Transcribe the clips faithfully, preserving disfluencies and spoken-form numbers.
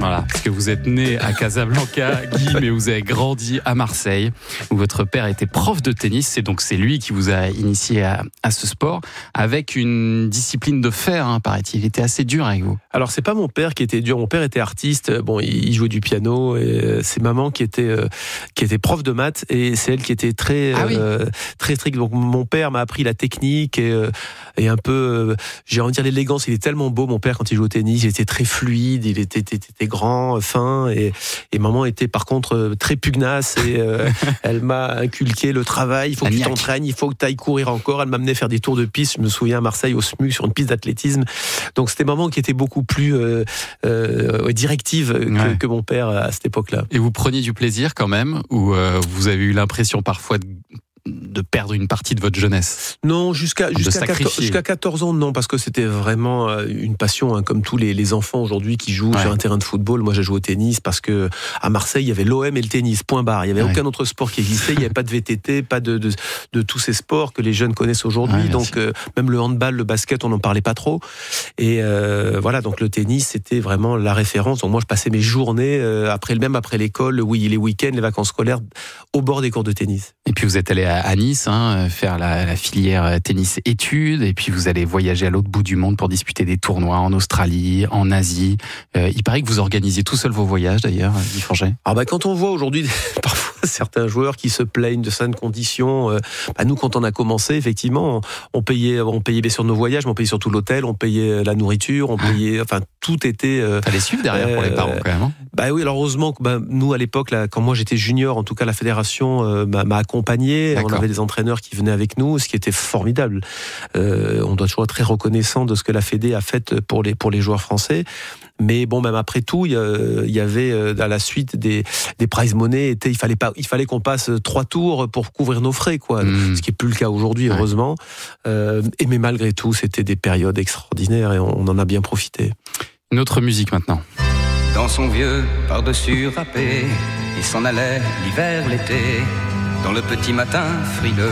Voilà, parce que vous êtes né à Casablanca, Guy, mais vous avez grandi à Marseille, où votre père était prof de tennis. C'est donc c'est lui qui vous a initié à, à ce sport, avec une discipline de fer, hein, paraît-il. Il était assez dur avec vous. Alors c'est pas mon père qui était dur. Mon père était artiste. Bon, il jouait du piano. Et c'est maman qui était euh, qui était prof de maths et c'est elle qui était très ah oui. euh, très stricte. Donc mon père m'a appris la technique et, euh, et un peu, euh, j'ai envie de dire l'élégance. Il est tellement beau, mon père, quand il jouait au tennis. Il était très fluide. Il était, était, était grand, fin. Et, et maman était par contre très pugnace et euh, elle m'a inculqué le travail. Il faut que tu t'entraînes. Il faut que tu ailles courir encore. Elle m'a amené faire des tours de piste. Je me souviens à Marseille au S M U sur une piste d'athlétisme. Donc c'était maman qui était beaucoup plus euh, euh, directive que, ouais. que mon père à cette époque-là. Et vous preniez du plaisir quand même, ou euh, vous avez eu l'impression parfois de de perdre une partie de votre jeunesse? Non, jusqu'à jusqu'à quatorze, jusqu'à quatorze ans, non, parce que c'était vraiment une passion, hein, comme tous les, les enfants aujourd'hui qui jouent ouais. sur un terrain de football. Moi, j'ai joué au tennis parce que à Marseille, il y avait l'O M et le tennis, point barre. Il y avait ouais. aucun autre sport qui existait. Il n'y avait pas de V T T, pas de, de, de tous ces sports que les jeunes connaissent aujourd'hui. Ouais, donc, euh, même le handball, le basket, on n'en parlait pas trop. Et euh, voilà, donc le tennis, c'était vraiment la référence. Donc moi, je passais mes journées, euh, après même après l'école, oui, les week-ends, les vacances scolaires, au bord des cours de tennis. Et puis vous êtes allé à à Nice, hein, faire la, la filière tennis-études, et puis vous allez voyager à l'autre bout du monde pour disputer des tournois en Australie, en Asie. Euh, il paraît que vous organisiez tout seul vos voyages, d'ailleurs, Guy Forget. Alors bah, quand on voit aujourd'hui parfois certains joueurs qui se plaignent de certaines conditions, euh, bah, nous, quand on a commencé, effectivement, on, on payait, on payait bien sûr nos voyages, mais on payait surtout l'hôtel, on payait la nourriture, on payait, enfin, tout était. Euh, Fallait suivre derrière euh, pour les parents, quand même. Hein. Bah oui, alors heureusement que bah, nous, à l'époque, là, quand moi j'étais junior, en tout cas, la fédération euh, m'a, m'a accompagné. D'accord. On avait des entraîneurs qui venaient avec nous, ce qui était formidable. Euh, on doit toujours être très reconnaissant de ce que la Fédé a fait pour les pour les joueurs français. Mais bon, même après tout, il y avait à la suite des des prize money. Était, il fallait pas, il fallait qu'on passe trois tours pour couvrir nos frais, quoi. Mmh. Ce qui est plus le cas aujourd'hui, heureusement. Ouais. Euh, et mais malgré tout, c'était des périodes extraordinaires et on, on en a bien profité. Une autre musique maintenant. Dans son vieux par-dessus râpé, il s'en allait l'hiver, l'été, dans le petit matin frileux.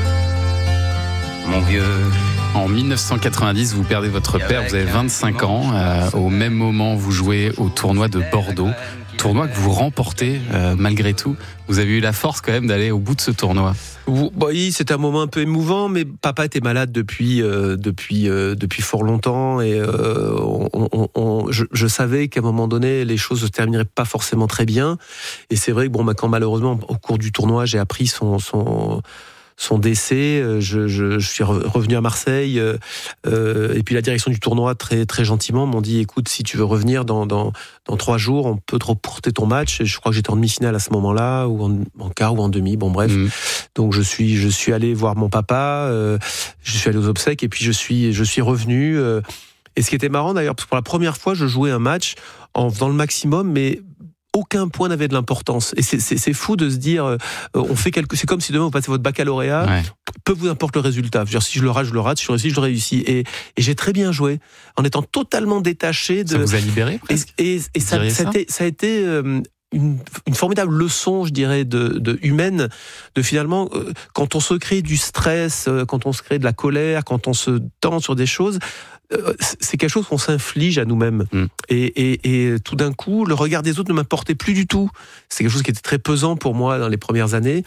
Mon vieux. En dix-neuf cent quatre-vingt-dix, vous perdez votre père, vous avez vingt-cinq ans. Euh, au même moment, vous jouez au tournoi de Bordeaux. Tournoi que vous remportez euh, malgré tout. Vous avez eu la force quand même d'aller au bout de ce tournoi. Oui, c'était un moment un peu émouvant, mais papa était malade depuis euh, depuis euh, depuis fort longtemps et euh, on, on, on, je, je savais qu'à un moment donné les choses ne se termineraient pas forcément très bien. Et c'est vrai que bon, bah, quand malheureusement au cours du tournoi j'ai appris son son son décès, je, je, je suis revenu à Marseille euh, et puis la direction du tournoi très très gentiment m'ont dit écoute, si tu veux revenir dans dans dans trois jours, on peut te reporter ton match. Et je crois que j'étais en demi-finale à ce moment-là ou en, en quart ou en demi, bon bref. Mmh. Donc je suis je suis allé voir mon papa, euh, je suis allé aux obsèques et puis je suis je suis revenu. Euh, et ce qui était marrant d'ailleurs, parce que pour la première fois, je jouais un match en faisant le maximum, mais aucun point n'avait de l'importance. Et c'est, c'est, c'est fou de se dire, euh, on fait quelque, c'est comme si demain vous passez votre baccalauréat, ouais. peu vous importe le résultat. Je veux dire, si je le rate, je le rate. Si je réussis, je le réussis. Et, et j'ai très bien joué, en étant totalement détaché de. Ça vous a libéré presque. Et, et, et ça, ça, ça, a été, ça a été euh, une, une formidable leçon, je dirais, de, de humaine, de finalement, euh, quand on se crée du stress, euh, quand on se crée de la colère, quand on se tend sur des choses. C'est quelque chose qu'on s'inflige à nous-mêmes. Mmh. Et, et, et tout d'un coup, le regard des autres ne m'importait plus du tout. C'est quelque chose qui était très pesant pour moi dans les premières années.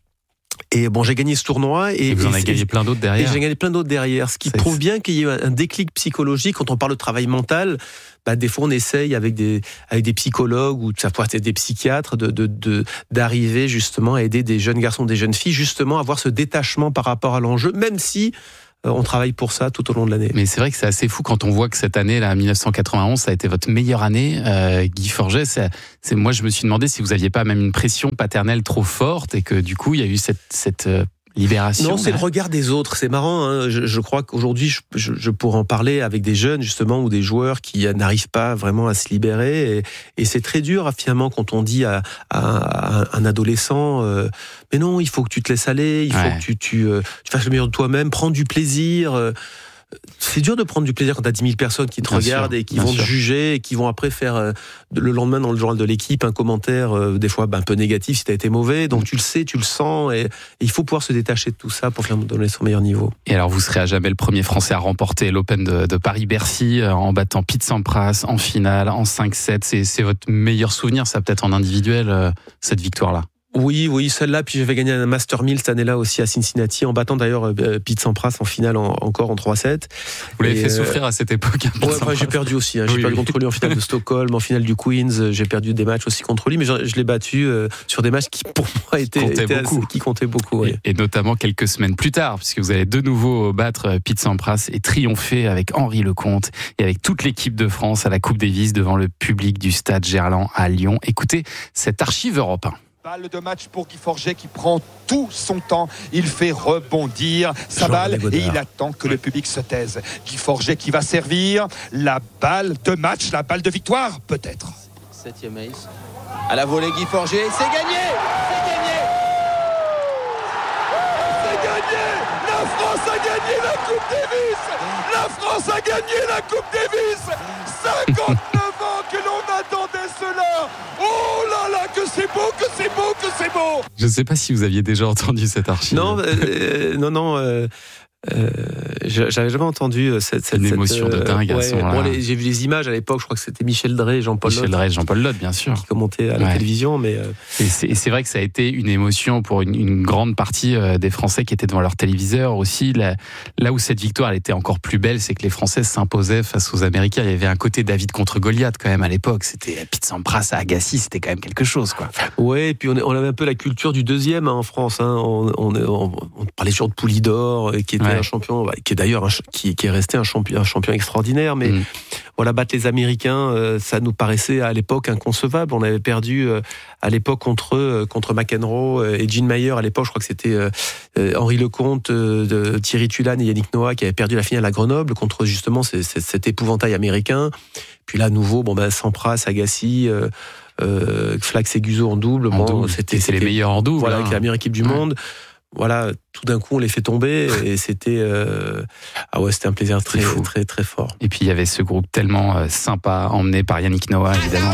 Et bon, j'ai gagné ce tournoi. Et, et vous en avez gagné plein d'autres derrière. Et j'ai gagné plein d'autres derrière. Ce qui c'est prouve bien qu'il y a un déclic psychologique. Quand on parle de travail mental, bah, des fois on essaye avec des, avec des psychologues ou ça peut être des psychiatres de, de, de, d'arriver justement à aider des jeunes garçons, des jeunes filles, justement à avoir ce détachement par rapport à l'enjeu, même si on travaille pour ça tout au long de l'année. Mais c'est vrai que c'est assez fou quand on voit que cette année, là, dix-neuf cent quatre-vingt-onze, ça a été votre meilleure année. Euh, Guy Forget, c'est, c'est, moi je me suis demandé si vous n'aviez pas même une pression paternelle trop forte et que du coup il y a eu cette, cette euh, libération. Non, c'est là. Le regard des autres. C'est marrant. Hein. Je, je crois qu'aujourd'hui, je, je, je pourrais en parler avec des jeunes justement ou des joueurs qui n'arrivent pas vraiment à se libérer. Et, et c'est très dur finalement quand on dit à, à, à un adolescent euh, mais non, il faut que tu te laisses aller, il faut ouais. que tu, tu, euh, tu fasses le meilleur de toi-même, prends du plaisir. Euh, c'est dur de prendre du plaisir quand t'as dix mille personnes qui te bien regardent sûr, et qui vont sûr. te juger et qui vont après faire euh, le lendemain dans le journal de l'équipe un commentaire euh, des fois ben, un peu négatif si t'as été mauvais. Donc mmh. tu le sais, tu le sens et, et il faut pouvoir se détacher de tout ça pour faire donner son meilleur niveau. Et alors vous serez à jamais le premier Français à remporter l'Open de, de Paris-Bercy euh, en battant Pete Sampras en finale en cinq sept. C'est, c'est votre meilleur souvenir, ça peut-être en individuel, euh, cette victoire-là? Oui, oui, celle-là. Puis j'avais gagné un Master mille cette année-là aussi à Cincinnati, en battant d'ailleurs euh, Pete Sampras en finale en, encore en trois sept. Vous l'avez et fait euh... souffrir à cette époque. Hein, ouais, enfin, j'ai perdu aussi. Hein. J'ai oui, perdu oui. contre lui en finale de Stockholm, en finale du Queens. J'ai perdu des matchs aussi contre lui, mais je, je l'ai battu euh, sur des matchs qui pour moi étaient, qui, étaient beaucoup. Assez, qui comptaient beaucoup. Ouais. Et, et notamment quelques semaines plus tard, puisque vous allez de nouveau battre Pete Sampras et triompher avec Henri Lecomte et avec toute l'équipe de France à la Coupe Davis devant le public du stade Gerland à Lyon. Écoutez cette archive Europe un. Balle de match pour Guy Forget qui prend tout son temps. Il fait rebondir sa Jean balle et il attend que le public se taise. Guy Forget qui va servir la balle de match, la balle de victoire, peut-être. Septième ace. À la volée Guy Forget, c'est gagné! C'est gagné! C'est gagné! La France a gagné la Coupe Davis! La France a gagné la Coupe Davis! cinquante-neuf ans que l'on attendait cela! Oh là là, que c'est beau, que c'est beau, que c'est beau! Je ne sais pas si vous aviez déjà entendu cette archive. Non, euh, non, non. Euh... Euh, j'avais jamais entendu cette, cette une émotion cette, de dingue. Ouais, bon, les, j'ai vu les images à l'époque. Je crois que c'était Michel Drey et Jean-Paul Michel Lotte. Drey et Jean-Paul Lotte, bien sûr, qui commentaient à la ouais. télévision. Mais euh... et, c'est, et c'est vrai que ça a été une émotion pour une, une grande partie des Français qui étaient devant leur téléviseur aussi. Là, là où cette victoire elle était encore plus belle, c'est que les Français s'imposaient face aux Américains. Il y avait un côté David contre Goliath quand même à l'époque. C'était Pete Sampras à Agassi, c'était quand même quelque chose, quoi. Ouais, et puis on, on avait un peu la culture du deuxième hein, en France. Hein. On, on, on, on parlait toujours de Poulidor, qui était ouais. un champion. Qui est d'ailleurs un, qui, qui est resté un champion, un champion extraordinaire, mais mmh. voilà, battre les Américains, euh, ça nous paraissait à l'époque inconcevable. On avait perdu euh, à l'époque contre eux, contre McEnroe et Gene Mayer. À l'époque, je crois que c'était euh, Henri Lecomte, euh, Thierry Tulane et Yannick Noah qui avaient perdu la finale à Grenoble contre justement c- c- cet épouvantail américain. Puis là, à nouveau, bon ben Sampras, Agassi. Euh, euh, Flax et Guzzo en double. En bon, double. C'était, c'était les meilleurs en double. Voilà, hein. avec la meilleure équipe du ouais. monde. Voilà, tout d'un coup on les fait tomber et c'était euh... ah ouais, c'était un plaisir très très, très très fort. Et puis il y avait ce groupe tellement euh, sympa emmené par Yannick Noah évidemment.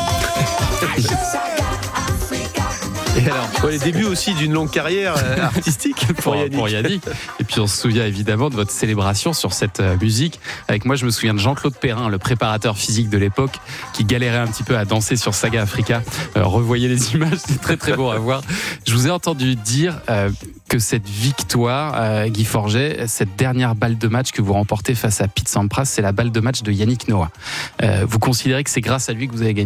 Et alors, ouais, les débuts aussi d'une longue carrière euh, artistique pour, Yannick. pour Yannick. Et puis on se souvient évidemment de votre célébration sur cette euh, musique. Avec moi, je me souviens de Jean-Claude Perrin, le préparateur physique de l'époque, qui galérait un petit peu à danser sur Saga Africa. Euh, revoyez les images, c'est très très beau à voir. Je vous ai entendu dire euh, que cette victoire, euh, Guy Forget, cette dernière balle de match que vous remportez face à Pete Sampras, c'est la balle de match de Yannick Noah. Euh, vous considérez que c'est grâce à lui que vous avez gagné ?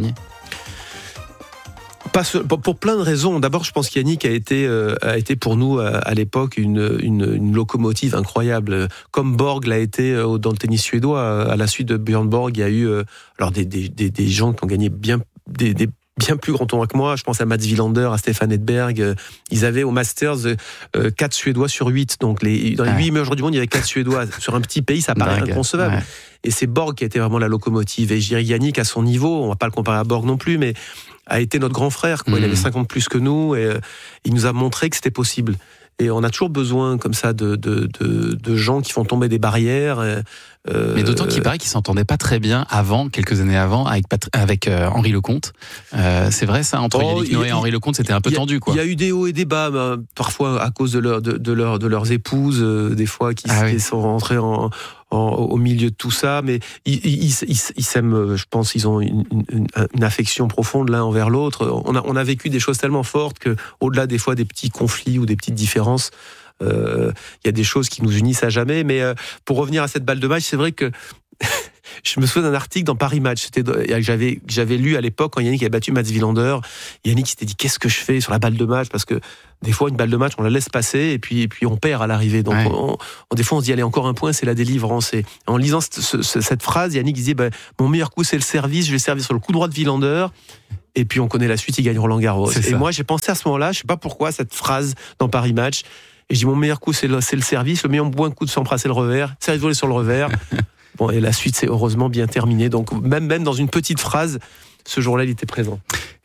Pas seul, pour plein de raisons. D'abord, je pense qu'Yannick a été, euh, a été pour nous à, à l'époque une, une, une locomotive incroyable. Comme Borg l'a été euh, dans le tennis suédois. À la suite de Björn Borg, il y a eu euh, alors des, des, des, des gens qui ont gagné bien des, des bien plus grands tournois que moi. Je pense à Mats Wilander, à Stefan Edberg. Ils avaient au Masters euh, quatre Suédois sur huit. Donc les, dans les huit meilleurs joueurs du monde, il y avait quatre Suédois. Sur un petit pays, ça paraît Dingue. inconcevable. Ouais. Et c'est Borg qui a été vraiment la locomotive. Et je dirais Yannick, à son niveau, on va pas le comparer à Borg non plus, mais a été notre grand frère, quoi. Il avait cinquante plus que nous et euh, il nous a montré que c'était possible. Et on a toujours besoin comme ça de, de, de, de gens qui font tomber des barrières. Euh, Mais d'autant qu'il paraît qu'ils s'entendaient pas très bien avant, quelques années avant, avec, Patri- avec euh, Henri Lecomte. Euh, c'est vrai ça, entre oh, Yannick Noah et Henri Lecomte, c'était un peu a, tendu, quoi. Il y a eu des hauts et des bas, bah, parfois à cause de, leur, de, de, leur, de leurs épouses, euh, des fois qui, ah, qui oui. sont rentrées en, en, au milieu de tout ça. Mais ils, ils, ils, ils, ils s'aiment, je pense, ils ont une, une, une affection profonde l'un envers l'autre. On a, on a vécu des choses tellement fortes que, au-delà des fois des petits conflits ou des petites différences, il euh, y a des choses qui nous unissent à jamais. Mais euh, pour revenir à cette balle de match, c'est vrai que je me souviens d'un article dans Paris Match. C'était, j'avais, j'avais lu à l'époque quand Yannick avait battu Mats Wilander. Yannick s'était dit qu'est-ce que je fais sur la balle de match, parce que des fois une balle de match on la laisse passer et puis et puis on perd à l'arrivée. Donc ouais. on, on, des fois on se dit allez encore un point, c'est la délivrance. Et en lisant cette, ce, cette phrase, Yannick disait bah, mon meilleur coup c'est le service, je vais servir sur le coup droit de Wilander. Et puis on connaît la suite, il gagne Roland Garros. Et moi j'ai pensé à ce moment-là, je sais pas pourquoi cette phrase dans Paris Match. Et je dis mon meilleur coup c'est le, c'est le service, le meilleur bon coup de Sampras c'est le revers, c'est volé sur le revers. Bon, et la suite c'est heureusement bien terminé. Donc même même dans une petite phrase, ce jour-là il était présent.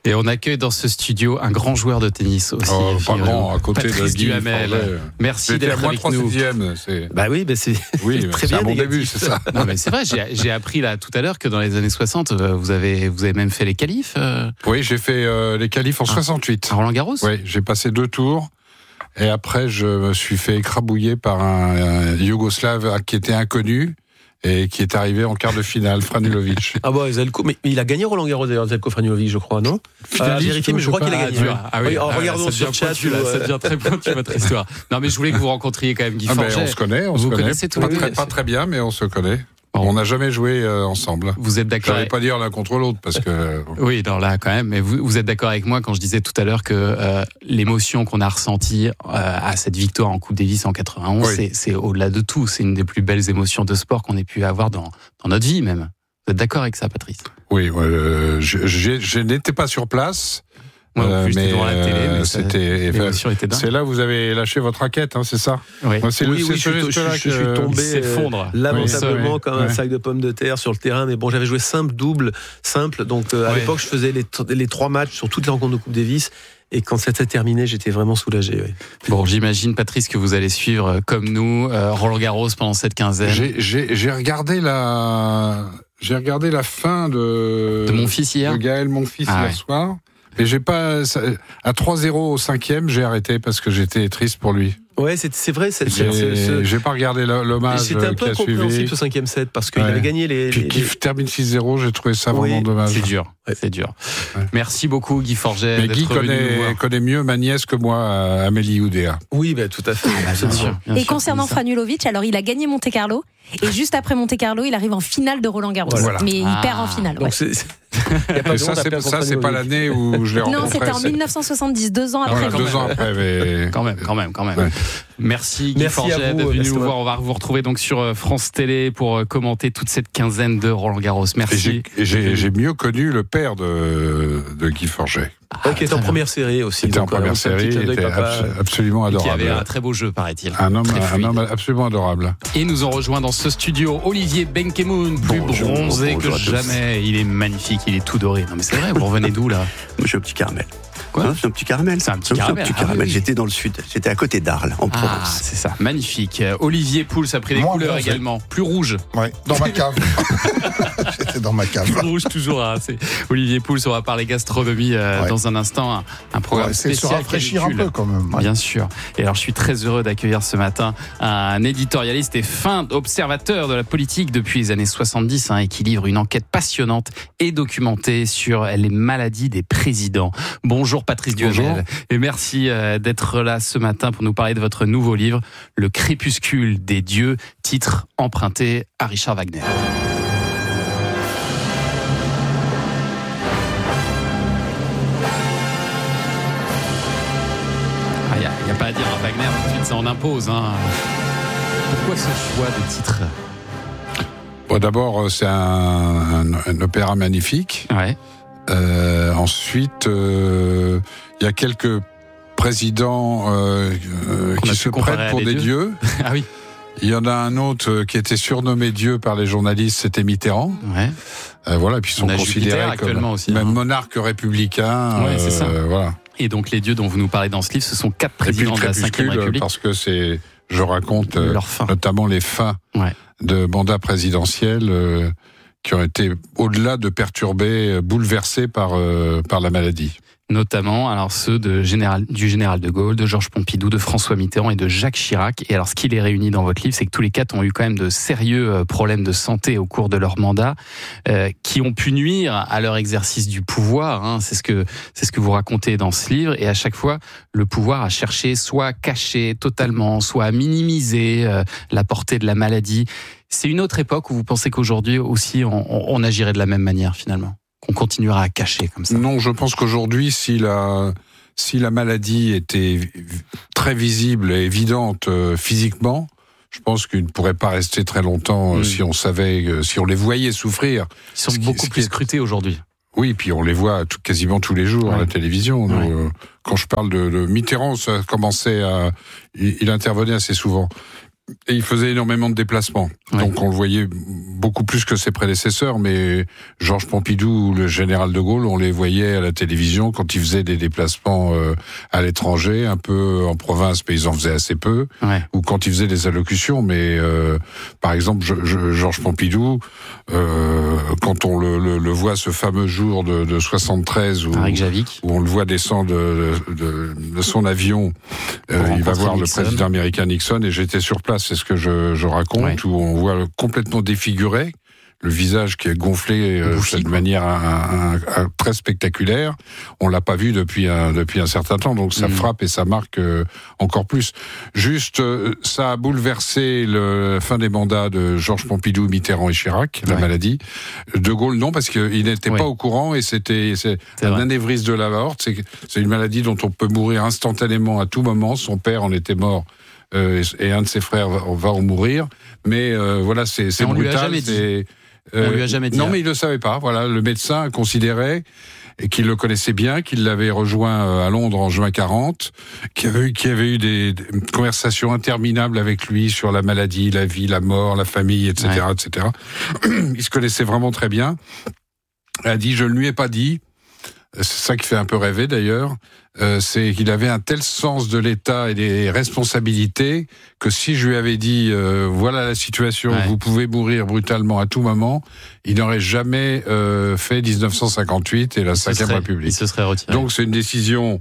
Et on accueille dans ce studio un grand joueur de tennis aussi. Oh, pas grand, à côté Patrice de Guy Duhamel. Forget. Merci J'étais d'être à moins avec trois nous. sixième, c'est... Bah oui, bah c'est Oui, très c'est bien un bon négatif. début, c'est ça. Non mais c'est vrai, j'ai, j'ai appris là tout à l'heure que dans les années soixante, vous avez, vous avez même fait les qualifs euh, Oui, j'ai fait euh, les qualifs en Ah. soixante-huit. à Roland-Garros. Oui, j'ai passé deux tours. Et après, je me suis fait écrabouiller par un, un Yougoslave qui était inconnu et qui est arrivé en quart de finale, Franulovic. Ah bah Zelko, mais il a gagné Roland Garros d'ailleurs, Zelko Franulovic, je crois, non À vérifier, mais je crois qu'il a gagné. Ah oui, en ah, regardant ça sur devient chat, pointu, là, ça devient très pointu votre histoire. Non mais je voulais que vous rencontriez quand même Guy Ah ben, Forget. on se connaît, on Vous se connaît. connaissez tous Pas les deux. très, pas très bien, mais on se connaît. Bon. On n'a jamais joué euh, ensemble. Vous êtes Je d'accord ne avec... pas dire l'un contre l'autre parce que. Oui, non, là quand même. Mais vous, vous êtes d'accord avec moi quand je disais tout à l'heure que euh, l'émotion qu'on a ressentie euh, à cette victoire en Coupe Davis en quatre-vingt-onze, Oui. c'est, c'est au-delà de tout. C'est une des plus belles émotions de sport qu'on ait pu avoir dans, dans notre vie même. Vous êtes d'accord avec ça, Patrice? Oui, ouais, euh, je, je, je n'étais pas sur place. Moi, en plus, euh, j'étais devant la télé, mais ça- c'était. l'émotion était dingue. C'est là où vous avez lâché votre raquette, hein, c'est ça? Oui. Moi, c'est Oui, le, oui, c'est je, ce suis- geste-là je, je que- suis tombé Il s'effondre. euh, lamentablement Oui, ça, comme oui. un Ouais. sac de pommes de terre sur le terrain. Mais bon, j'avais joué simple, double, simple. Donc euh, à Ouais. l'époque, je faisais les, t- les trois matchs sur toutes les rencontres de Coupe Davis. Et quand c'était terminé, j'étais vraiment soulagé. Oui. Bon, j'imagine, Patrice, que vous allez suivre, euh, comme nous, euh, Roland Garros pendant cette quinzaine. J'ai, j'ai, j'ai regardé la, j'ai regardé la fin de, De mon fils hier. de Gaël, mon fils, Ah hier ouais. soir. Mais j'ai pas, ça- à trois zéro au cinquième, j'ai arrêté parce que j'étais triste pour lui. Ouais, c'est, c'est vrai. C'est, c'est- J'ai, c'est- j'ai pas regardé le- c'est- l'hommage C'était un qui peu a incompréhensible suivi. ce cinquième set parce qu'il Ouais. avait gagné les. Puis les- qui les- termine six zéro, j'ai trouvé ça Oui, vraiment dommage. C'est dur, Ouais. c'est dur. Ouais. Merci beaucoup, Guy Forget, Mais d'être Guy venu nous connaît, voir. connaît mieux ma nièce que moi, euh, Amélie Oudéa. Oui, bah, tout à fait. Bien absolument. sûr, bien Et sûr, concernant c'est ça. Franulovic, alors il a gagné Monte Carlo et juste après Monte Carlo, il arrive en finale de Roland Garros. Voilà. Mais Ah. il perd en finale. ouais. Donc c'est. c'est- il y a pas Et de ça, honte à c'est, perdre ça, contre c'est pas Franulovic. l'année où je l'ai rencontré. Non, c'était en c'est- dix-neuf cent soixante-dix, deux ans Ah, après. voilà, quand deux même. ans après. Mais... Quand même, quand même, quand même. Ouais. Merci Guy Merci à Forget vous, d'être venu nous Bastien. voir. On va vous retrouver donc sur euh, France Télé pour euh, commenter toute cette quinzaine de Roland Garros. Et Merci. j'ai, et j'ai, j'ai mieux connu le père de, de Guy Forget. Ah, Ok, qui est très en bien. première série aussi. Il était en donc, euh, première on fait un série, petit il clin d'œil, était papa. abs- absolument Qui adorable. avait un très beau jeu, paraît-il. Un homme, Très un fluide. homme absolument adorable. Et nous ont rejoint dans ce studio Olivier Benkemoun, plus Bonjour, bronzé bonjour que à tous. jamais. Il est magnifique, il est tout doré. Non mais c'est vrai, vous revenez d'où là? Moi, je suis un petit caramel. Quoi Hein, c'est un petit caramel. C'est un petit Je suis caramel, petit ah caramel. oui. J'étais dans le sud. J'étais à côté d'Arles, en Ah, Provence. c'est ça, magnifique. Euh, Olivier Pouls a pris des Moins couleurs bronzé. également, plus rouge. Ouais, dans ma cave. J'étais dans ma cave. Plus rouge toujours. Hein. C'est Olivier Pouls, on va parler gastronomie euh, Ouais. dans un instant, un, un programme Ouais, c'est se spécial rafraîchir un canicule. peu quand même. Ouais. Bien sûr. Et alors, je suis très heureux d'accueillir ce matin un éditorialiste et fin observateur de la politique depuis les années soixante-dix hein, et qui livre une enquête passionnante et documentée sur les maladies des présidents. Bonjour Patrice Bonjour. Duhamel. Et merci euh, d'être là ce matin pour nous parler de votre nouveau livre, Le crépuscule des dieux, titre emprunté à Richard Wagner. Il n'y a, y a pas à dire à Wagner, tout de suite ça en impose. Hein. Pourquoi ce choix de titre? Bon, d'abord, euh, c'est un, un, un opéra magnifique. Ouais. Euh, ensuite, euh, il y a quelques présidents euh, euh, Qu'on a qui pu se comparer prennent à pour des des dieux. Ah oui. Il y en a un autre euh, qui était surnommé Dieu par les journalistes, c'était Mitterrand. Ouais. Euh, voilà, puis ils On sont a considérés Jupiter comme actuellement aussi, même hein. monarque républicain. Ouais, c'est ça. Voilà. Et donc les dieux dont vous nous parlez dans ce livre, ce sont quatre Et puis le présidents de la cinquième crépuscule, République. parce que c'est, je raconte euh, Leur fin. notamment les fins Ouais. de mandats présidentiels euh, qui ont été au-delà de perturbés, euh, bouleversés par euh, par la maladie. Notamment, alors ceux de général, du général de Gaulle, de Georges Pompidou, de François Mitterrand et de Jacques Chirac. Et alors, ce qui les réunit dans votre livre, c'est que tous les quatre ont eu quand même de sérieux euh, problèmes de santé au cours de leur mandat, euh, qui ont pu nuire à leur exercice du pouvoir. Hein. C'est ce que c'est ce que vous racontez dans ce livre. Et à chaque fois, le pouvoir a cherché soit à cacher totalement, soit à minimiser euh, la portée de la maladie. C'est une autre époque où vous pensez qu'aujourd'hui aussi, on, on, on agirait de la même manière finalement? Qu'on continuera à cacher comme ça? Non, je pense qu'aujourd'hui, si la si la maladie était vi- très visible et évidente euh, physiquement, je pense qu'il ne pourrait pas rester très longtemps euh, Mm. si on savait, euh, si on les voyait souffrir. Ils sont Ce qui- beaucoup ce qui plus est- scrutés aujourd'hui. Oui, puis on les voit tout, quasiment tous les jours à Ouais. la télévision. Donc, Ouais. euh, quand je parle de, de Mitterrand, ça commençait à, il, il intervenait assez souvent. Et il faisait énormément de déplacements. Ouais. Donc on le voyait beaucoup plus que ses prédécesseurs, mais Georges Pompidou ou le général de Gaulle, on les voyait à la télévision quand ils faisaient des déplacements euh, à l'étranger, un peu en province, mais ils en faisaient assez peu, ouais. ou quand ils faisaient des allocutions. Mais euh, par exemple, je, je, Georges Pompidou, euh, quand on le, le, le voit ce fameux jour de, de soixante-treize, où, où on le voit descendre de, de, de son avion, euh, il va voir Nixon. Le président américain Nixon, et j'étais sur place. C'est ce que je, je raconte, ouais. où on voit complètement défiguré, le visage qui est gonflé euh, Bouchi, de manière un, un, un, très spectaculaire. On l'a pas vu depuis un, depuis un certain temps, donc ça mmh. frappe et ça marque euh, encore plus. Juste, euh, ça a bouleversé le, la fin des mandats de Georges Pompidou, Mitterrand et Chirac, la ouais. maladie. De Gaulle, non, parce qu'il n'était ouais. pas au courant, et c'était c'est c'est un vrai. anévrisme de la aorte. C'est, c'est une maladie dont on peut mourir instantanément à tout moment. Son père en était mort. Euh, et un de ses frères va, va en mourir, mais euh, voilà, c'est, c'est on brutal. Lui a jamais c'est, dit. Euh, on lui a jamais dit. Non, mais il le savait pas. Voilà, le médecin considérait et qu'il le connaissait bien, qu'il l'avait rejoint à Londres en juin quarante, qui avait eu, qui avait eu des, des conversations interminables avec lui sur la maladie, la vie, la mort, la famille, et cetera, ouais. et cetera. Il se connaissait vraiment très bien. Il a dit, je ne lui ai pas dit. C'est ça qui fait un peu rêver d'ailleurs, euh, c'est qu'il avait un tel sens de l'État et des responsabilités que si je lui avais dit euh, voilà la situation, ouais. vous pouvez mourir brutalement à tout moment, il n'aurait jamais euh, fait dix-neuf cent cinquante-huit et la cinquième République. Il se serait retiré. Donc c'est une décision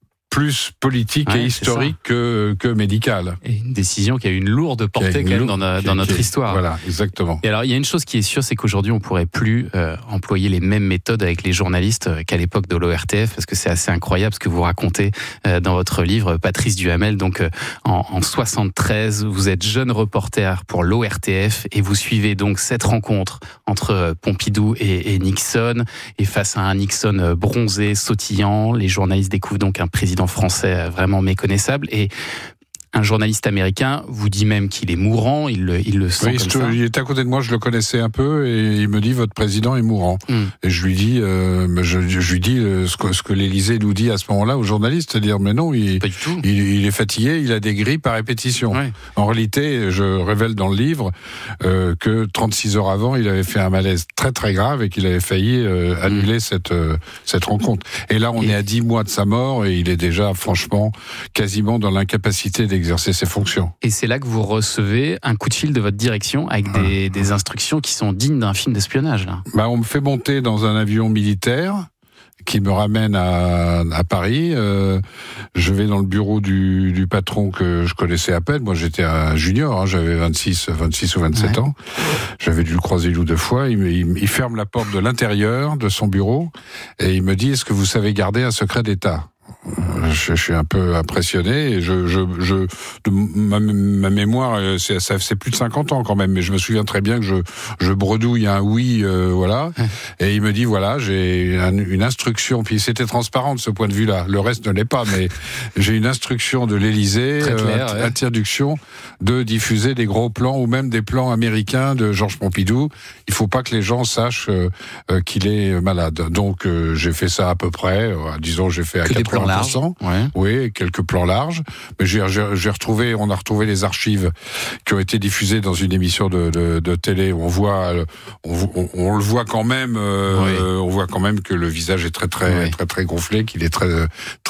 plus politique ouais, et historique que, que médicale. Et une décision qui a une lourde portée une quand même dans, na, dans notre est, histoire. Voilà, exactement. Et alors, il y a une chose qui est sûre, c'est qu'aujourd'hui, on pourrait plus euh, employer les mêmes méthodes avec les journalistes qu'à l'époque de l'O R T F, parce que c'est assez incroyable ce que vous racontez euh, dans votre livre, Patrice Duhamel. Donc, euh, en, en soixante-treize, vous êtes jeune reporter pour l'O R T F et vous suivez donc cette rencontre entre Pompidou et, et Nixon. Et face à un Nixon bronzé, sautillant, les journalistes découvrent donc un président français vraiment méconnaissable, et un journaliste américain vous dit même qu'il est mourant, il le, il le sent oui, comme je, ça. Il était à côté de moi, je le connaissais un peu, et il me dit votre président est mourant. Mm. Et je lui dis, euh, je, je lui dis ce que, ce que l'Élysée nous dit à ce moment-là aux journalistes, c'est-à-dire mais non, il, Pas du tout. il, il est fatigué, il a des grippes à répétition. Ouais. En réalité, je révèle dans le livre euh, que trente-six heures avant, il avait fait un malaise très très grave et qu'il avait failli euh, annuler mm. cette euh, cette rencontre. Et là, on et... est à dix mois de sa mort et il est déjà franchement quasiment dans l'incapacité d'exercer ses fonctions. Et c'est là que vous recevez un coup de fil de votre direction avec des, des instructions qui sont dignes d'un film d'espionnage. Là. Bah, on me fait monter dans un avion militaire qui me ramène à, à Paris. Euh, je vais dans le bureau du, du patron que je connaissais à peine. Moi, j'étais un junior, hein, j'avais vingt-six, vingt-six ou vingt-sept ouais. ans. J'avais dû le croiser une ou deux fois. Il, il, il ferme la porte de l'intérieur de son bureau et il me dit « Est-ce que vous savez garder un secret d'État ?» Je, je suis un peu impressionné et je, je, je de ma, ma mémoire, c'est, ça c'est plus de cinquante ans quand même, mais je me souviens très bien que je, je bredouille un oui, euh, voilà. Et il me dit voilà, j'ai un, une instruction, puis c'était transparent de ce point de vue-là. Le reste ne l'est pas, mais j'ai une instruction de l'Élysée, très clair, euh, ouais. interdiction de diffuser des gros plans ou même des plans américains de Georges Pompidou. Il faut pas que les gens sachent euh, euh, qu'il est malade. Donc euh, j'ai fait ça à peu près, euh, disons j'ai fait à quatre-vingts pour cent. Ouais. Oui, quelques plans larges. Mais j'ai, j'ai, j'ai retrouvé, on a retrouvé les archives qui ont été diffusées dans une émission de, de, de télé. Où on voit, on, on, on le voit quand même. Euh, oui. On voit quand même que le visage est très très oui. très très gonflé, qu'il est très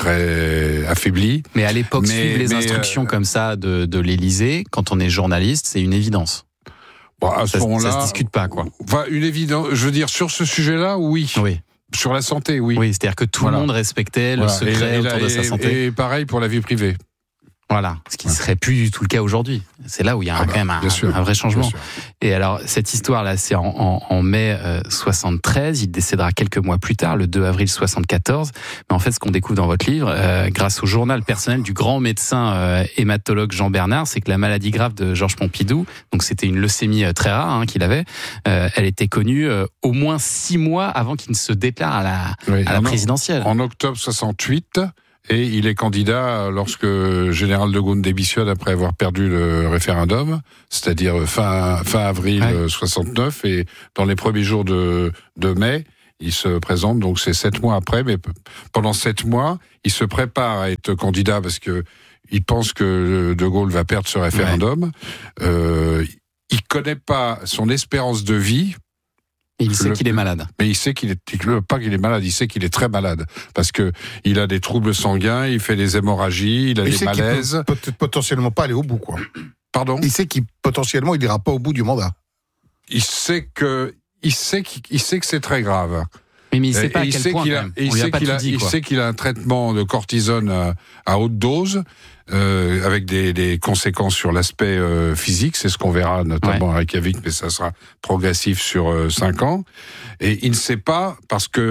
très affaibli. Mais à l'époque, mais, suivre les mais, instructions euh, comme ça de, de l'Élysée, quand on est journaliste, c'est une évidence. Bon, à ce ça, moment-là, ça se discute pas, quoi. Enfin, une évidence. Je veux dire, sur ce sujet-là, oui. Oui. Sur la santé, oui. Oui, c'est-à-dire que tout voilà. le monde respectait le voilà. secret et, et, autour et, de sa santé. Et pareil pour la vie privée. Voilà, ce qui ne serait plus du tout le cas aujourd'hui. C'est là où il y a ah un, bah, quand même un, sûr, un vrai changement. sûr. Et alors, cette histoire-là, c'est en, en, en mai euh, soixante-treize. Il décédera quelques mois plus tard, le deux avril soixante-quatorze. Mais en fait, ce qu'on découvre dans votre livre, euh, grâce au journal personnel du grand médecin euh, hématologue Jean Bernard, c'est que la maladie grave de Georges Pompidou, donc c'était une leucémie euh, très rare hein, qu'il avait, euh, elle était connue euh, au moins six mois avant qu'il ne se déclare à la, oui, à la en, présidentielle. En octobre soixante-huit. Et il est candidat lorsque Général de Gaulle démissionne après avoir perdu le référendum, c'est-à-dire fin, fin avril ouais. soixante-neuf, et dans les premiers jours de, de mai, il se présente, donc c'est sept mois après, mais pendant sept mois, il se prépare à être candidat parce que il pense que De Gaulle va perdre ce référendum. Ouais. Euh, il connaît pas son espérance de vie. Et il sait le, qu'il est malade. Mais il sait qu'il est, pas qu'il est malade, il sait qu'il est très malade. Parce que il a des troubles sanguins, il fait des hémorragies, il a il des malaises. Il peut potentiellement pas aller au bout, quoi. Pardon ? Il sait qu'il, potentiellement, il ira pas au bout du mandat. Il sait que, il sait qu'il sait que c'est très grave. Mais, mais il sait pas à quel point. Il, a, il, sait, qu'il a, dit, il sait qu'il a un traitement de cortisone à, à haute dose, euh, avec des, des conséquences sur l'aspect euh, physique. C'est ce qu'on verra notamment ouais. à Reykjavik, mais ça sera progressif sur euh, cinq ans. Et il ne sait pas, parce que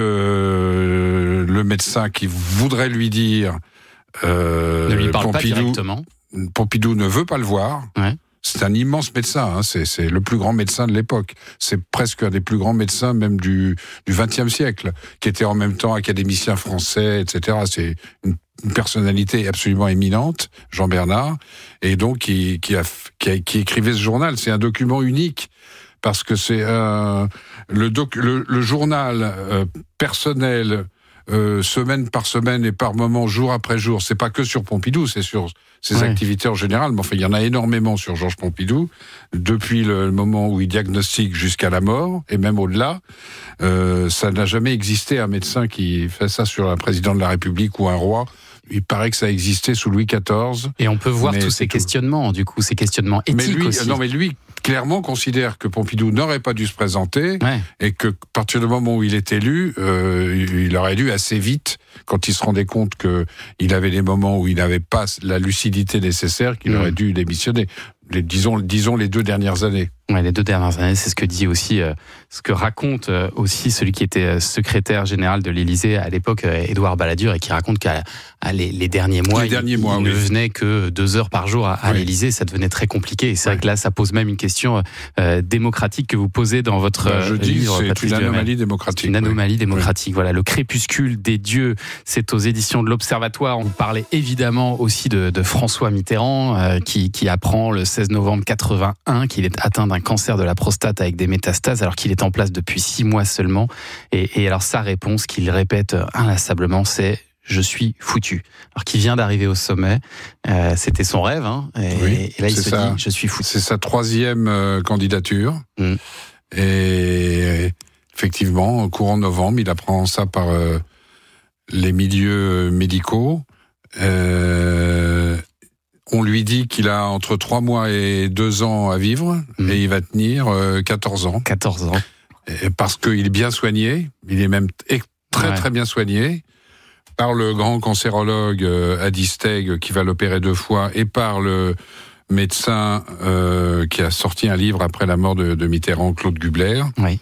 euh, le médecin qui voudrait lui dire... Euh, ne lui parle Pompidou, pas directement. Pompidou ne veut pas le voir. Ouais. C'est un immense médecin, hein. c'est, c'est le plus grand médecin de l'époque. C'est presque un des plus grands médecins même du du vingtième siècle, qui était en même temps académicien français, et cetera. C'est une, une personnalité absolument éminente, Jean Bernard, et donc qui qui, a, qui, a, qui écrivait ce journal. C'est un document unique parce que c'est euh, le, doc, le le journal euh, personnel. Euh, semaine par semaine et par moment, jour après jour. C'est pas que sur Pompidou, c'est sur ses ouais. activités en général. Mais enfin, il y en a énormément sur Georges Pompidou, depuis le moment où il diagnostique jusqu'à la mort, et même au-delà. Euh, ça n'a jamais existé un médecin qui fait ça sur un président de la République ou un roi. Il paraît que ça existait sous Louis quatorze. Et on peut voir tous ces tout. questionnements, du coup, ces questionnements éthiques mais lui, aussi. Non, mais lui, clairement, considère que Pompidou n'aurait pas dû se présenter ouais. et que, à partir du moment où il est élu, euh, il aurait dû assez vite, quand il se rendait compte qu'il avait des moments où il n'avait pas la lucidité nécessaire, qu'il mmh. aurait dû démissionner. Les, disons, disons les deux dernières années. Ouais, les deux dernières années, c'est ce que dit aussi, euh, ce que raconte euh, aussi celui qui était secrétaire général de l'Élysée à l'époque, euh, Édouard Balladur, et qui raconte qu'à à les, les derniers mois, les derniers il, mois, il oui. ne venait que deux heures par jour à, à oui. l'Élysée, ça devenait très compliqué. Et c'est oui. vrai que là, ça pose même une question euh, démocratique que vous posez dans votre ben, je euh, dis, livre. C'est Patrice une anomalie Duhamel. démocratique. C'est une anomalie oui. démocratique. Oui. Voilà, le crépuscule des dieux, c'est aux éditions de l'Observatoire. On parlait évidemment aussi de, de François Mitterrand, euh, qui, qui apprend le seize novembre quatre-vingt-un qu'il est atteint d'un cancer de la prostate avec des métastases, alors qu'il est en place depuis six mois seulement. Et, et alors sa réponse, qu'il répète inlassablement, c'est « je suis foutu ». Alors qu'il vient d'arriver au sommet, euh, c'était son rêve, hein, et, oui, et là il se ça. dit « je suis foutu ». C'est sa troisième euh, candidature. Mm. Et effectivement, courant novembre, il apprend ça par euh, les milieux médicaux. Euh, On lui dit qu'il a entre trois mois et deux ans à vivre, mmh. et il va tenir euh, quatorze ans. quatorze ans. Et parce qu'il est bien soigné, il est même très ouais. très bien soigné, par le grand cancérologue euh, Adi Steg, qui va l'opérer deux fois, et par le médecin euh, qui a sorti un livre après la mort de, de Mitterrand, Claude Gubler. Oui.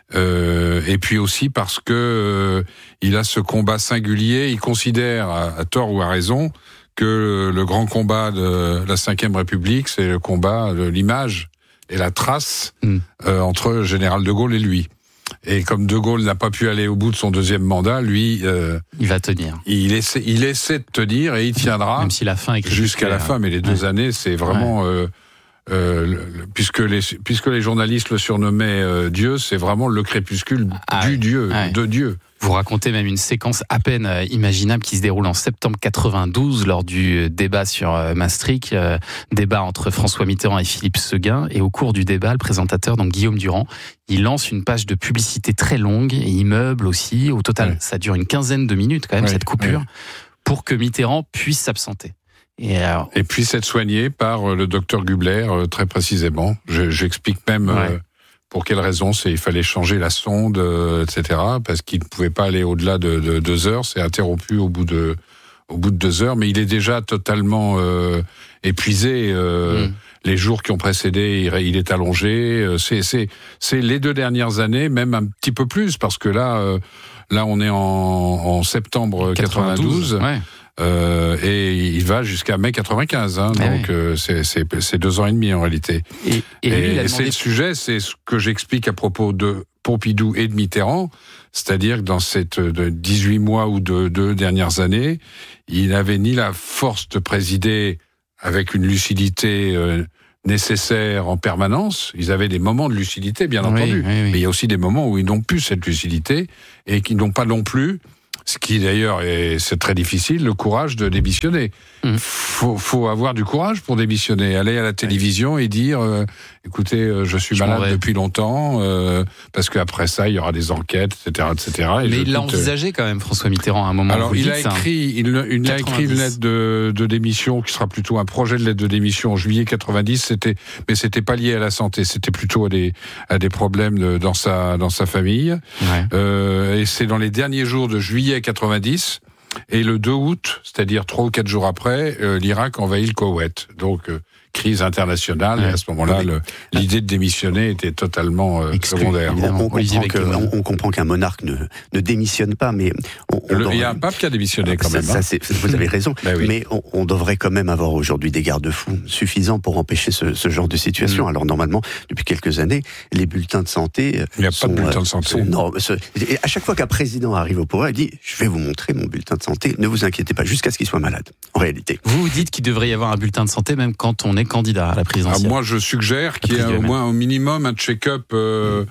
Euh, et puis aussi parce que euh, il a ce combat singulier, il considère, à, à tort ou à raison, que le grand combat de la cinquième République, c'est le combat de l'image et la trace mmh. euh, entre Général de Gaulle et lui. Et comme de Gaulle n'a pas pu aller au bout de son deuxième mandat, lui... Euh, il va tenir. Il essaie, il essaie de tenir et il tiendra. Même si la fin est jusqu'à la fin, mais les deux ouais. années, c'est vraiment... Ouais. Euh, euh, le, le, puisque, les, puisque les journalistes le surnommaient euh, Dieu, c'est vraiment le crépuscule ah, du ouais. Dieu, ouais. de Dieu. Vous racontez même une séquence à peine euh, imaginable qui se déroule en septembre quatre-vingt-douze lors du débat sur euh, Maastricht, euh, débat entre François Mitterrand et Philippe Séguin. Et au cours du débat, le présentateur, donc Guillaume Durand, il lance une page de publicité très longue et il meuble aussi. Au total, ouais. ça dure une quinzaine de minutes quand même, ouais. cette coupure, ouais. pour que Mitterrand puisse s'absenter. Et, alors... et puisse être soigné par le docteur Gubler, euh, très précisément. Je, j'explique même... Ouais. Euh, Pour quelle raison? C'est il fallait changer la sonde, euh, et cetera. Parce qu'il ne pouvait pas aller au-delà de, de deux heures. C'est interrompu au bout de au bout de deux heures. Mais il est déjà totalement euh, épuisé. Euh, mmh. Les jours qui ont précédé, il, il est allongé. C'est c'est c'est les deux dernières années, même un petit peu plus, parce que là euh, là on est en, en septembre quatre-vingt-douze. Ouais. Euh, et il va jusqu'à mai quatre-vingt-quinze, hein, ah donc oui. euh, c'est, c'est, c'est deux ans et demi en réalité. Et, et, et, lui, il a et c'est le sujet, c'est ce que j'explique à propos de Pompidou et de Mitterrand, c'est-à-dire que dans cette de dix-huit mois ou de deux dernières années, il n'avait ni la force de présider avec une lucidité euh, nécessaire en permanence. Ils avaient des moments de lucidité, bien oui, entendu, oui, oui. mais il y a aussi des moments où ils n'ont plus cette lucidité et qui n'ont pas non plus Ce qui d'ailleurs est c'est très difficile, le courage de démissionner. Mmh. Faut, faut avoir du courage pour démissionner, aller à la télévision et dire euh, écoutez, euh, je suis je malade depuis longtemps, euh, parce qu'après ça, il y aura des enquêtes, et cetera, et cetera. Et Mais je, il l'a écoute, envisagé quand même, François Mitterrand, à un moment. Alors, il dites, a écrit, il, il a écrit une lettre de, de démission qui sera plutôt un projet de lettre de démission en juillet quatre-vingt-dix. C'était, mais c'était pas lié à la santé, c'était plutôt à des à des problèmes de, dans sa dans sa famille. Ouais. Euh, et c'est dans les derniers jours de juillet quatre-vingt-dix. Et le deux août, c'est-à-dire trois ou quatre jours après, euh, l'Irak envahit le Koweït. Donc, euh, crise internationale. Ouais. Et à ce moment-là, le, l'idée de démissionner était totalement euh, secondaire. On, on, comprend que, on, on comprend qu'un monarque ne, ne démissionne pas, mais... On, on le, devrait... Il y a un pape qui a démissionné quand ça, même. Ça, hein. c'est, vous avez raison. Ben oui. Mais on, on devrait quand même avoir aujourd'hui des garde-fous suffisants pour empêcher ce, ce genre de situation. Mmh. Alors normalement, depuis quelques années, les bulletins de santé... Il n'y a sont, pas de bulletin de santé. Sont, non, ce, et à chaque fois qu'un président arrive au pouvoir, il dit « Je vais vous montrer mon bulletin de santé, ne vous inquiétez pas, jusqu'à ce qu'il soit malade. » En réalité. Vous vous dites qu'il devrait y avoir un bulletin de santé même quand on est candidat à la présidentielle. Ah, moi, je suggère qu'il y ait au moins au minimum un check-up euh, mmh.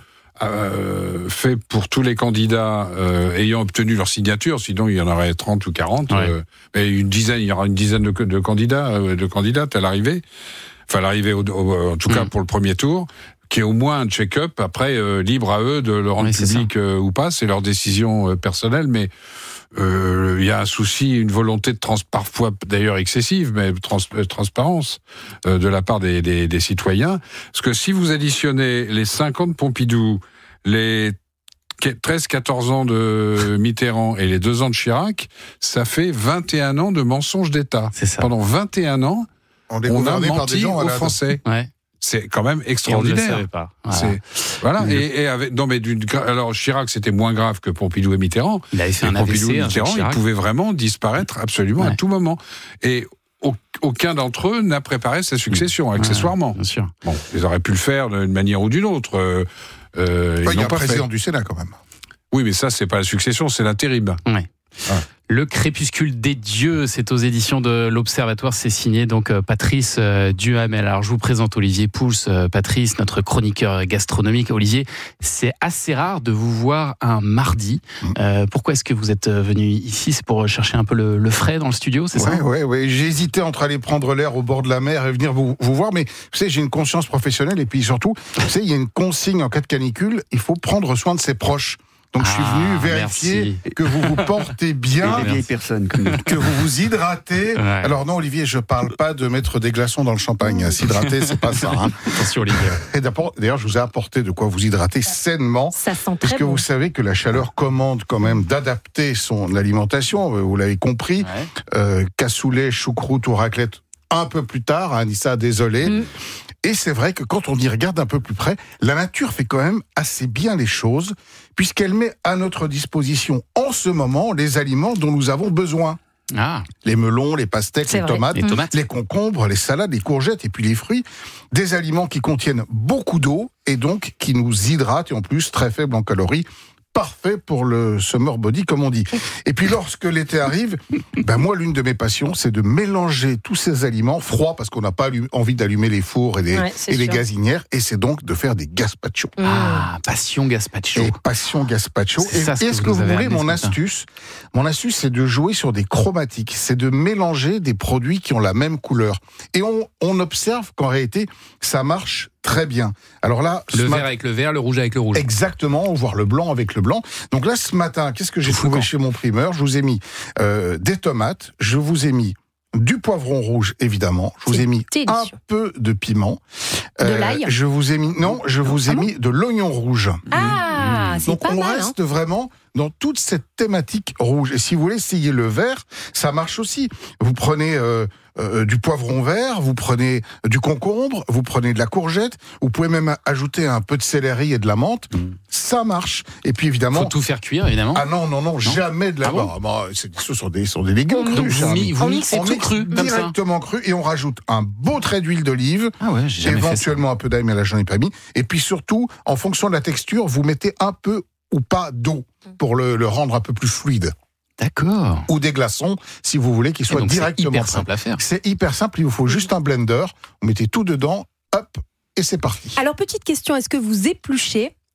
euh, fait pour tous les candidats euh, ayant obtenu leur signature. Sinon, il y en aurait trente ou quarante. Ouais. Euh, mais une dizaine, il y aura une dizaine de, de candidats, euh, de candidates à l'arrivée. Enfin, à l'arrivée, au, au, en tout mmh. cas pour le premier tour. Qui est au moins un check-up. Après, euh, libre à eux de le rendre oui, public euh, ou pas. C'est leur décision euh, personnelle, mais il euh, y a un souci, une volonté de trans, parfois d'ailleurs excessive, mais trans, euh, transparence euh, de la part des, des, des citoyens. Parce que si vous additionnez les cinquante Pompidou, les treize quatorze ans de Mitterrand et les deux ans de Chirac, ça fait vingt et un ans de mensonges d'État. C'est ça. Pendant vingt et un ans, on, on a menti aux Français. Ouais. C'est quand même extraordinaire. Et on ne le savait pas. Voilà. C'est, voilà. Mmh. Et, et avec, non, mais d'une, alors Chirac, c'était moins grave que Pompidou et Mitterrand. Il avait fait un A V C. Pompidou et Mitterrand, ils pouvaient vraiment disparaître absolument ouais. à tout moment. Et aucun d'entre eux n'a préparé sa succession, mmh. accessoirement. Ouais, bien sûr. Bon, ils auraient pu le faire d'une manière ou d'une autre. Euh, euh, enfin, il y a un président fait. du Sénat, quand même. Oui, mais ça, c'est pas la succession, c'est l'intérim. Ouais. Ah. Le crépuscule des dieux, c'est aux éditions de l'Observatoire, c'est signé donc Patrice euh, Duhamel. Alors je vous présente Olivier Pouls, euh, Patrice, notre chroniqueur gastronomique. Olivier, c'est assez rare de vous voir un mardi. Euh, pourquoi est-ce que vous êtes venu ici ? C'est pour chercher un peu le, le frais dans le studio, c'est ouais, ça ? Oui, ouais. J'ai hésité entre aller prendre l'air au bord de la mer et venir vous, vous voir, mais vous savez, j'ai une conscience professionnelle et puis surtout, vous savez, il y a une consigne en cas de canicule, il faut prendre soin de ses proches. Donc ah, je suis venu vérifier merci. que vous vous portez bien, les vieilles personnes, que vous vous hydratez. Ouais. Alors non, Olivier, je parle pas de mettre des glaçons dans le champagne. S'hydrater, c'est pas ça. Hein. Attention, Olivier. Et d'ailleurs, je vous ai apporté de quoi vous hydrater sainement. Ça sent très Puisque bon. Vous savez que la chaleur commande quand même d'adapter son alimentation. Vous l'avez compris. Ouais. Euh, cassoulet, choucroute ou raclette un peu plus tard. Anissa, désolé. Mm. Et c'est vrai que quand on y regarde un peu plus près, la nature fait quand même assez bien les choses, puisqu'elle met à notre disposition en ce moment les aliments dont nous avons besoin. Ah. Les melons, les pastèques, les tomates, les tomates, les concombres, les salades, les courgettes et puis les fruits. Des aliments qui contiennent beaucoup d'eau et donc qui nous hydratent et en plus très faibles en calories. Parfait pour le summer body, comme on dit. Et puis lorsque l'été arrive, ben moi, l'une de mes passions, c'est de mélanger tous ces aliments froids, parce qu'on n'a pas envie d'allumer les fours et les, ouais, et les gazinières, et c'est donc de faire des gazpacho. Mmh. Ah, passion gazpacho. Et passion gazpacho. C'est et ça, ce est-ce que, que vous, vous voulez mon astuce ? Mon astuce, c'est de jouer sur des chromatiques, c'est de mélanger des produits qui ont la même couleur. Et on, on observe qu'en réalité, ça marche très bien. Alors là, le vert mat... avec le vert, le rouge avec le rouge. Exactement, voire le blanc avec le blanc. Donc là, ce matin, qu'est-ce que j'ai trouvé quand chez mon primeur ? Je vous ai mis euh, des tomates, je vous ai mis du poivron rouge, évidemment. Je vous c'est ai mis délicieux. un peu de piment. De euh, l'ail ? Je vous ai mis non, je vous ai ah mis bon de l'oignon rouge. Ah, mmh. c'est Donc pas on mal, reste hein. vraiment dans toute cette thématique rouge. Et si vous voulez essayer le vert, ça marche aussi. Vous prenez euh, euh, du poivron vert, vous prenez du concombre, vous prenez de la courgette, vous pouvez même ajouter un peu de céleri et de la menthe. Mmh. Ça marche. Et puis évidemment... Faut tout faire cuire, évidemment. Ah non, non, non, non. jamais de la... Ah bon bah, bah, ce sont des, sont des légumes crus. Donc vous, mi, vous mixez tout cru, directement cru, et on rajoute un beau trait d'huile d'olive, ah ouais, j'ai jamais éventuellement fait ça. un peu d'ail, mais là j'en ai pas mis. Et puis surtout, en fonction de la texture, vous mettez un peu ou pas d'eau pour le, le rendre un peu plus fluide. D'accord. Ou des glaçons, si vous voulez, qu'ils soient directement. C'est hyper simple à faire. C'est hyper simple, il vous faut juste un blender, vous mettez tout dedans, hop, et c'est parti. Alors, petite question, est-ce que vous épluchez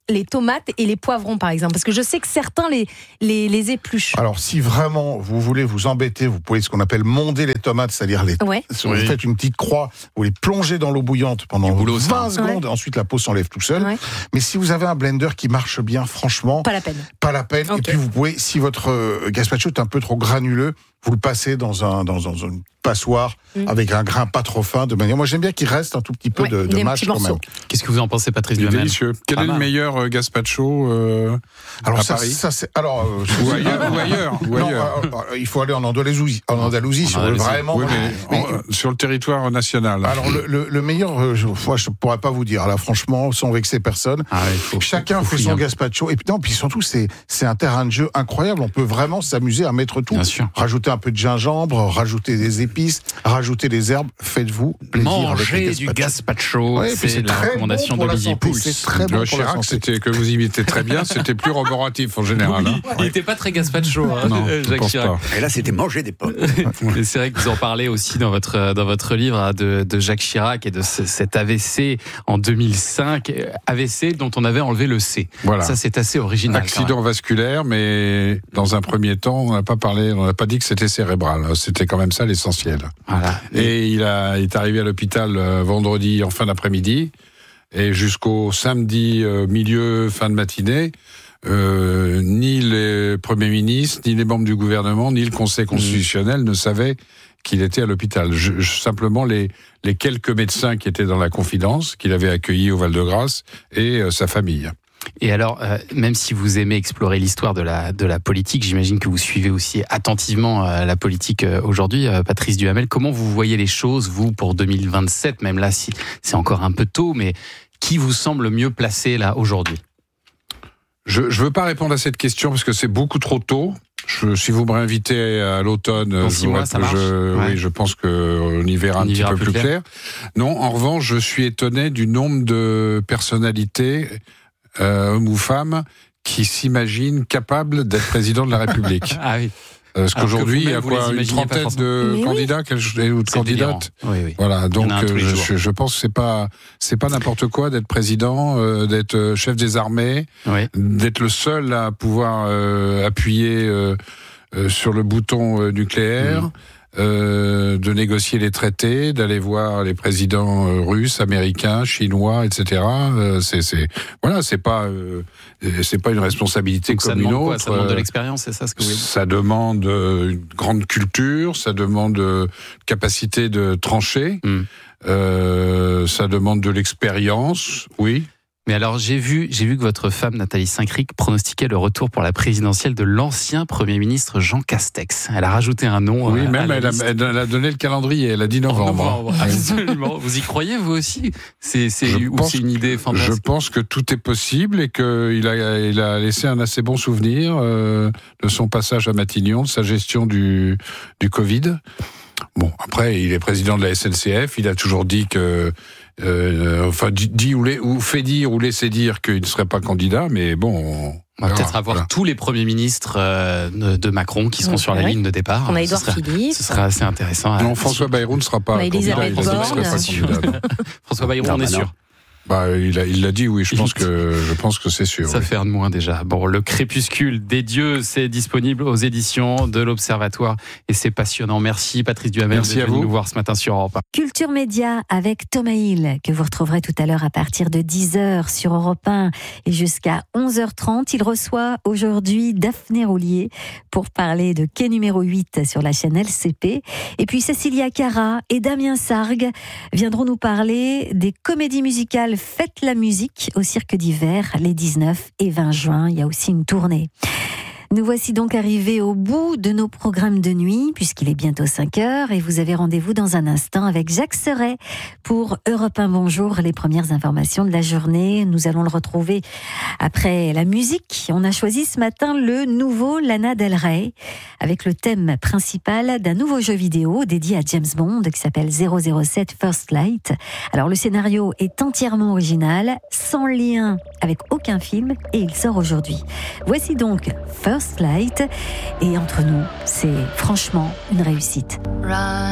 les tomates et les poivrons, par exemple? Parce que je sais que certains les, les, les épluchent. Alors, si vraiment vous voulez vous embêter, vous pouvez ce qu'on appelle monder les tomates, c'est-à-dire les. Ouais. Vous oui. faites une petite croix, vous les plongez dans l'eau bouillante pendant boulot, vingt ça. secondes, Ouais. ensuite la peau s'enlève tout seul. Ouais. Mais si vous avez un blender qui marche bien, franchement, Pas la peine. pas la peine. Ok. Et puis vous pouvez, si votre euh, gazpacho est un peu trop granuleux, vous le passez dans un dans, dans une passoire Mm. avec un grain pas trop fin, de manière. Moi, j'aime bien qu'il reste un tout petit peu Ouais, de, de des mâche petits quand même. morceaux. Qu'est-ce que vous en pensez, Patrice C'est Duhamel? délicieux. Quel Pas est le mal. meilleur euh, gazpacho euh, Alors à ça, Paris ça c'est alors euh, ou ailleurs, ou ailleurs, ou non, ailleurs. euh, euh, il faut aller en Andalousie, en Andalousie, En si on veut Andalousie. vraiment. Oui, mais, mais- en- euh, sur le territoire national. Alors le, le, le meilleur, euh, je, moi, je pourrais pas vous dire là, franchement, sans vexer personne. Ah ouais, faut- Chacun faut fait fouiller son un peu. gazpacho. Et puis non, puis surtout c'est c'est un terrain de jeu incroyable. On peut vraiment s'amuser à mettre tout. Bien sûr. Rajouter un peu de gingembre, rajouter des épices, rajouter des herbes. Faites-vous plaisir avec Manger le du gazpacho. gazpacho, Ouais, et puis c'est la très recommandation bon pour la d'Olivier santé, Pouls. c'est très bon Le pour la Chirac, santé. c'était que vous imitez très bien, c'était plus roboratif en général. hein. Il n'était pas très gazpacho, hein, Non, je Jacques pense Chirac. pas. Et là, c'était manger des pommes. Et c'est vrai que vous en parlez aussi dans votre, dans votre livre hein, de, de Jacques Chirac et de ce- cet A V C en deux mille cinq, euh, A V C dont on avait enlevé le C. Voilà. Ça, c'est assez original. quand Accident vasculaire, mais dans un premier temps, on n'a pas parlé, on n'a pas dit que c'était cérébral. C'était quand même ça l'essentiel. même. Voilà. Et il, a, il est arrivé à l'hôpital euh, vendredi en fin d'après-midi, et jusqu'au samedi euh, milieu fin de matinée, euh, ni les premiers ministres, ni les membres du gouvernement, ni le Conseil constitutionnel ne savaient qu'il était à l'hôpital. Je, je- simplement les, les quelques médecins qui étaient dans la confidence, qu'il avait accueillis au Val-de-Grâce, et euh, sa famille. Et alors, euh, même si vous aimez explorer l'histoire de la, de la politique, j'imagine que vous suivez aussi attentivement euh, la politique euh, aujourd'hui, euh, Patrice Duhamel. Comment vous voyez les choses, vous, pour deux mille vingt-sept, même là, si c'est encore un peu tôt, mais qui vous semble mieux placé là aujourd'hui? Je ne veux pas répondre à cette question parce que c'est beaucoup trop tôt. Je, si vous me réinvitez à l'automne, Dans je, six mois, ça marche je, Ouais. oui, je pense qu'on y verra On un y petit verra peu plus plus clair. Non, en revanche, je suis étonné du nombre de personnalités, euh, hommes ou femmes, qui s'imaginent capables d'être président de la République. Ah oui. Parce Alors que qu'aujourd'hui, il y a vous-même, vous quoi, les une imaginez pas trentaine forcément. de Mais oui. candidats quel- ou de C'est délirant. candidates. Oui, oui. Voilà, donc un tous euh, les je, jours. je, je pense que c'est pas c'est pas n'importe quoi d'être président, euh, d'être euh, chef des armées, Oui. d'être le seul à pouvoir euh, appuyer euh, euh, sur le bouton euh, nucléaire, Mmh. euh, de négocier les traités, d'aller voir les présidents euh, russes, américains, chinois, et cetera. Euh, c'est c'est voilà, c'est pas euh, c'est pas une responsabilité Donc ça comme une demande quoi? autre. Ça demande de euh, l'expérience, c'est ça ce que vous voulez dire? ça demande euh, une grande culture, ça demande euh, capacité de trancher, Mm. euh, ça demande de l'expérience, oui. Mais alors j'ai vu, j'ai vu que votre femme Nathalie Saint-Cric pronostiquait le retour pour la présidentielle de l'ancien Premier ministre Jean Castex. Elle a rajouté un nom. Oui, euh, à même la elle a, liste. elle a donné le calendrier, elle a dit En novembre. novembre, absolument. Vous y croyez vous aussi? C'est c'est Je ou pense- c'est une idée Je fantastique? pense que tout est possible et qu'il a, il a laissé un assez bon souvenir euh, de son passage à Matignon, de sa gestion du, du Covid. Bon, après, il est président de la S N C F, il a toujours dit que... Euh, enfin, dit, dit ou, la- ou fait dire ou laissé dire qu'il ne serait pas candidat, mais bon... On, On va verra, peut-être avoir voilà. tous les premiers ministres euh, de de Macron qui seront Ouais, sur la ouais. ligne de départ. On a Ce Édouard sera- Philippe. Ce sera assez intéressant. à- Non, François Bayrou ne sera pas On a candidat. Elisabeth il ne serait Borne. pas candidat, non. François Bayrou, Non, on est bah non. sûr. Bah, il a, il l'a dit, oui. Je pense que, je pense que c'est sûr. Ça oui. fait un de moins déjà. Bon, le crépuscule des dieux, c'est disponible aux éditions de l'Observatoire et c'est passionnant. Merci Patrice Duhamel Merci d'être à venu vous. nous voir ce matin sur Europe un. Culture Média avec Thomas Hill, que vous retrouverez tout à l'heure à partir de dix heures sur Europe un et jusqu'à onze heures trente. Il reçoit aujourd'hui Daphné Roulier pour parler de Quai numéro huit sur la chaîne L C P. Et puis Cécilia Cara et Damien Sargue viendront nous parler des comédies musicales Faites la musique au Cirque d'hiver les dix-neuf et vingt juin. Il y a aussi une tournée. Nous voici donc arrivés au bout de nos programmes de nuit, puisqu'il est bientôt cinq heures, et vous avez rendez-vous dans un instant avec Jacques Serret pour Europe un Bonjour, les premières informations de la journée. Nous allons le retrouver après la musique. On a choisi ce matin le nouveau Lana Del Rey, avec le thème principal d'un nouveau jeu vidéo dédié à James Bond, qui s'appelle zéro zéro sept First Light. Alors le scénario est entièrement original, sans lien avec aucun film, et il sort aujourd'hui. Voici donc First Light, et entre nous, c'est franchement une réussite. Run.